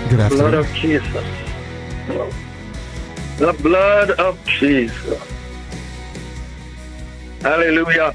Good afternoon. Blood of Jesus. The blood of Jesus. Hallelujah.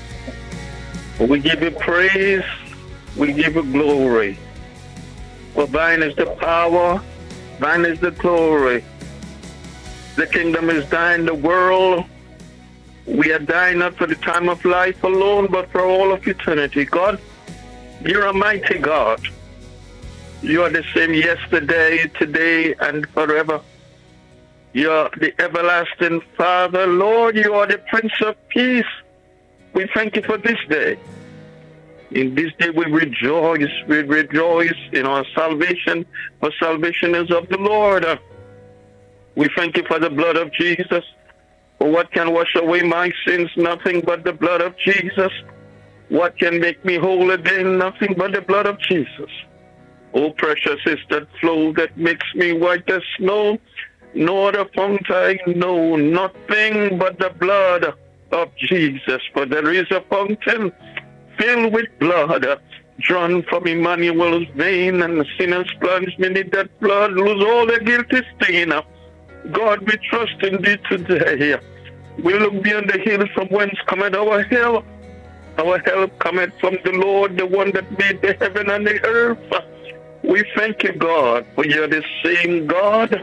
We give you praise. We give you glory. For thine is the power. Thine is the glory. The kingdom is thine, the world. We are dying not for the time of life alone, but for all of eternity. God, you're a mighty God. You are the same yesterday, today, and forever. You are the everlasting Father. Lord, you are the Prince of Peace. We thank you for this day. In this day we rejoice in our salvation, for salvation is of the Lord. We thank you for the blood of Jesus. For what can wash away my sins? Nothing but the blood of Jesus. What can make me whole again? Nothing but the blood of Jesus. Oh, precious is that flow that makes me white as snow. No other fount I know, nothing but the blood of Jesus. For there is a fountain filled with blood, drawn from Emmanuel's vein, and the sinners plunge beneath that blood, lose all their guilty stain. God, we trust in thee today. We look beyond the hill from whence cometh our help. Our help cometh from the Lord, the one that made the heaven and the earth. We thank you, God, for you're the same God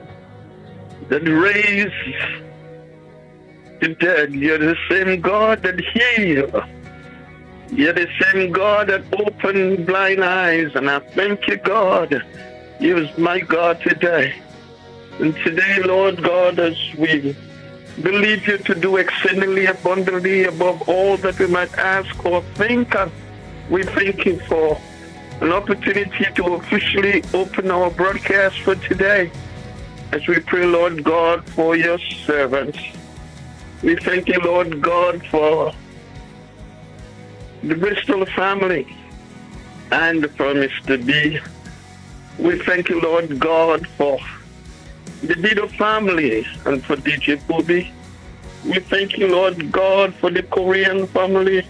that raised the dead. You're the same God that healed. You're the same God that opened blind eyes. And I thank you, God. Use my God today. And today, Lord God, as we believe you to do exceedingly abundantly above all that we might ask or think, we thank you for an opportunity to officially open our broadcast for today. As we pray, Lord God, for your servants. We thank you, Lord God, for the Bristol family and for Mr. B. We thank you, Lord God, for the Dido family and for DJ Bobby. We thank you, Lord God, for the Korean family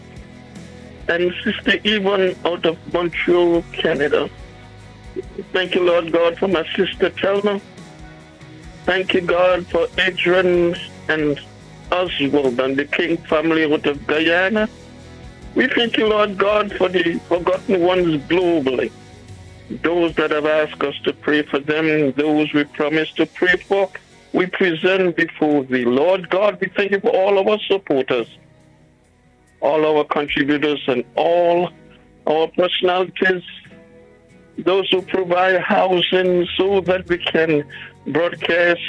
and Sister Yvonne out of Montreal, Canada. Thank you, Lord God, for my sister Telma. Thank you, God, for Adrian and Oswald and the King family out of Guyana. We thank you, Lord God, for the forgotten ones globally. Those that have asked us to pray for them, those we promised to pray for, we present before thee. Lord God, we thank you for all our supporters, all our contributors, and all our personalities, those who provide housing so that we can broadcast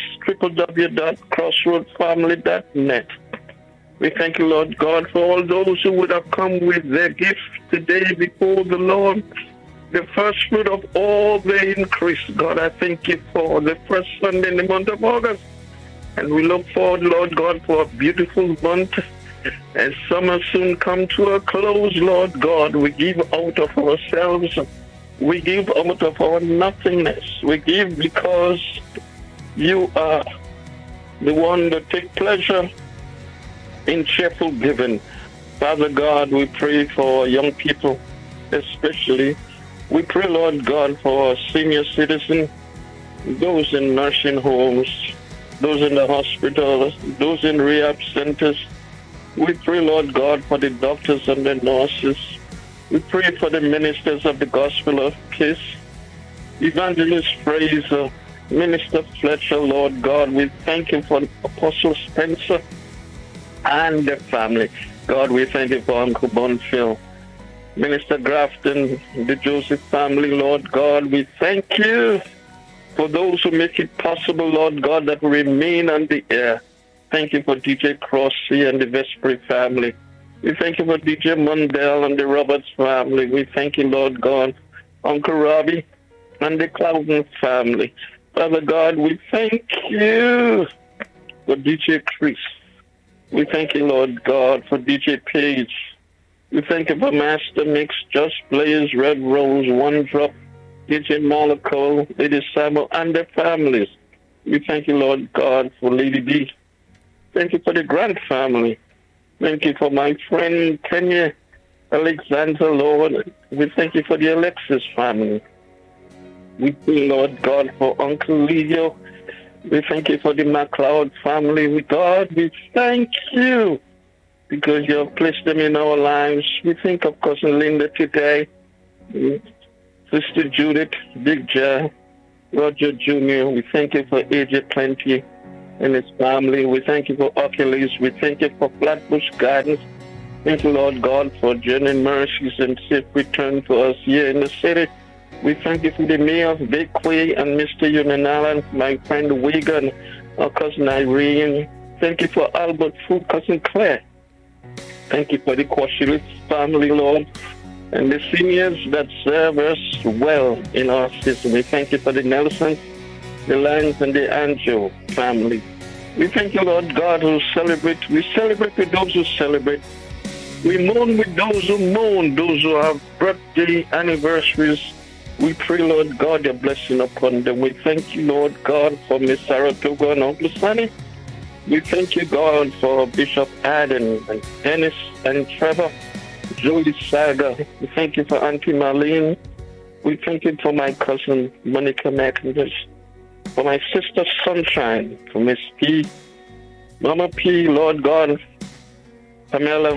www.crossroadfamily.net. We thank you, Lord God, for all those who would have come with their gifts today before the Lord. The first fruit of all the increase, God, I thank you for the first Sunday in the month of August. And we look forward, Lord God, for a beautiful month. As summer soon come to a close, Lord God, we give out of ourselves. We give out of our nothingness. We give because you are the one that take pleasure in cheerful giving. Father God, we pray for young people, especially. We pray, Lord God, for our senior citizens, those in nursing homes, those in the hospitals, those in rehab centers. We pray, Lord God, for the doctors and the nurses. We pray for the ministers of the gospel of peace, Evangelist Fraser, Minister Fletcher, Lord God. We thank you for Apostle Spencer and the family. God, we thank you for Uncle Bonfield, Minister Grafton, the Joseph family, Lord God. We thank you for those who make it possible, Lord God, that we remain on the air. Thank you for DJ Crossy and the Vespri family. We thank you for DJ Mundell and the Roberts family. We thank you, Lord God, Uncle Robbie and the Clouden family. Father God, we thank you for DJ Chris. We thank you, Lord God, for DJ Page. We thank you for Master Mix, Just Blaze, Red Rose, One Drop, DJ Malaco, Lady Samuel, and their families. We thank you, Lord God, for Lady B. Thank you for the Grant family. Thank you for my friend Kenya Alexander, Lord. We thank you for the Alexis family. We pray, Lord God, for Uncle Leo. We thank you for the MacLeod family. God, we thank you because you have placed them in our lives. We think of Cousin Linda today, Sister Judith, Big J, Roger Jr. We thank you for AJ Plenty and his family. We thank you for Oculus. We thank you for Flatbush Gardens. Thank you, Lord God, for journey mercies and safe return for us here in the city. We thank you for the mayor of Bakeway and Mr. Union, my friend Wigan, our cousin Irene. Thank you for Albert Fu, cousin Claire. Thank you for the Kwashilis family, Lord, and the seniors that serve us well in our system. We thank you for the Nelsons, the Langs, and the Angel family. We thank you, Lord God, who celebrate. We celebrate with those who celebrate. We mourn with those who mourn, those who have birthday anniversaries. We pray, Lord God, your blessing upon them. We thank you, Lord God, for Miss Saratoga and Uncle Sonny. We thank you, God, for Bishop Adam and Dennis and Trevor, Joey Saga. We thank you for Auntie Marlene. We thank you for my cousin Monica McIntosh, for my sister Sunshine, for Miss P, Mama P, Lord God, Pamela.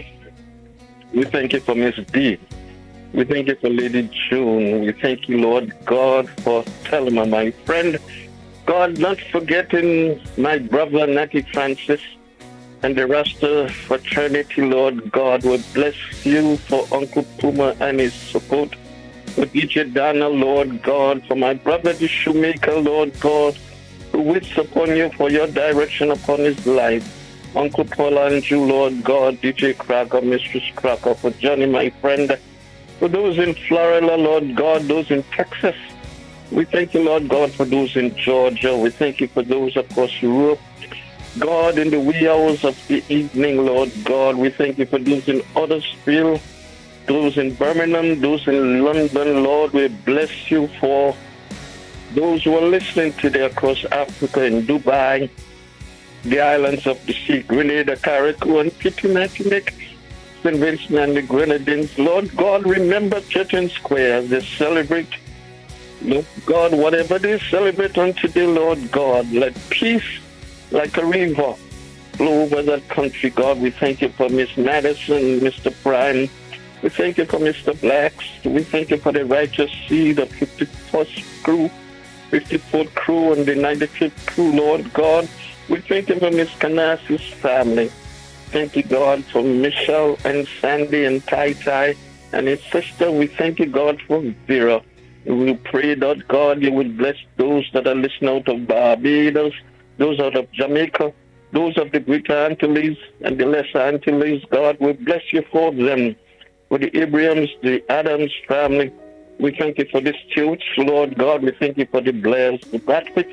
We thank you for Miss D. We thank you for Lady June. We thank you, Lord God, for Thelma, my friend. God, not forgetting my brother, Natty Francis, and the rest of fraternity, Lord God. We bless you for Uncle Puma and his support. For DJ Dana, Lord God, for my brother, the shoemaker, Lord God, who waits upon you for your direction upon his life. Uncle Paul Andrew, Lord God, DJ Cracker, Mistress Cracker, for Johnny, my friend, for those in Florida, Lord God, those in Texas. We thank you, Lord God, for those in Georgia. We thank you for those across Europe. God, in the wee hours of the evening, Lord God, we thank you for those in Huddersfield, those in Birmingham, those in London, Lord. We bless you for those who are listening today across Africa, in Dubai, the islands of the sea, Grenada, Carriacou, and Kitty Martinique, St. Vincent and the Grenadines. Lord God, remember Churton Square as they celebrate. Lord God, whatever they celebrate on today, Lord God, let peace like a river flow over that country. God, we thank you for Miss Madison, Mr. Prime. We thank you for Mr. Blacks. We thank you for the righteous seed of 54th crew, 54th crew, and the 95th crew, Lord God. We thank you for Miss Canas's family. Thank you, God, for Michelle and Sandy and Tai Tai and his sister. We thank you, God, for Vera. We pray that, God, you will bless those that are listening out of Barbados, those out of Jamaica, those of the Greater Antilles and the Lesser Antilles. God, we bless you for them. For the Abrahams, the Adams family, we thank you for the Stewarts, Lord God. We thank you for the Blairs, the Bradford,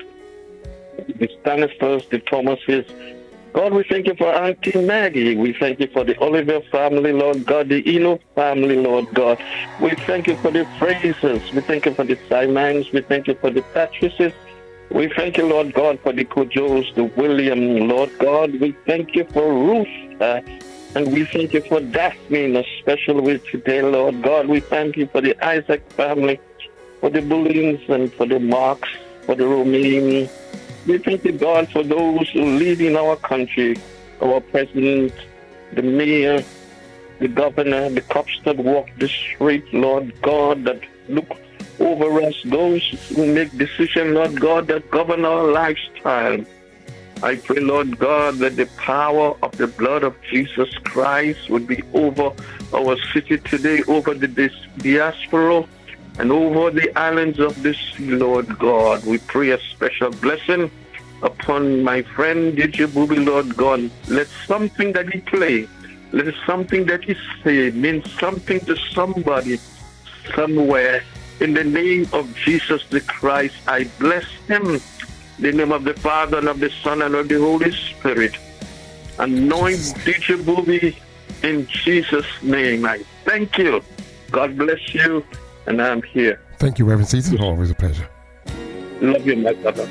the Stanislas, the Thomases. God, we thank you for Auntie Maggie. We thank you for the Oliver family, Lord God, the Eno family, Lord God. We thank you for the Frasers. We thank you for the Simons. We thank you for the Patrices. We thank you, Lord God, for the Kojos, the William, Lord God. We thank you for Ruth, and we thank you for Daphne in a special way today, Lord God. We thank you for the Isaac family, for the Bullings and for the Marks, for the Romaine. We thank you, God, for those who lead in our country, our president, the mayor, the governor, the cops that walk the street, Lord God, that look over us, those who make decisions, Lord God, that govern our lifestyle. I pray, Lord God, that the power of the blood of Jesus Christ would be over our city today, over the diaspora, and over the islands of the sea, Lord God. We pray a special blessing upon my friend DJ Booby, Lord God. Let something that he play, let something that he say mean something to somebody, somewhere. In the name of Jesus the Christ, I bless him. In the name of the Father, and of the Son, and of the Holy Spirit. Anoint DJ Booby in Jesus' name. I thank you. God bless you. And I'm here. Thank you, Reverend Caesar. Always a pleasure. Love you, my brother.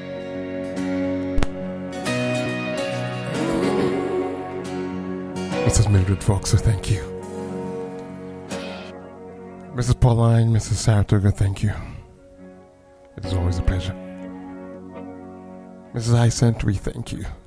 Mrs. Mildred Foxer, thank you. Mrs. Pauline, Mrs. Saratoga, thank you. It's always a pleasure. Mrs. Hyacinth, we thank you.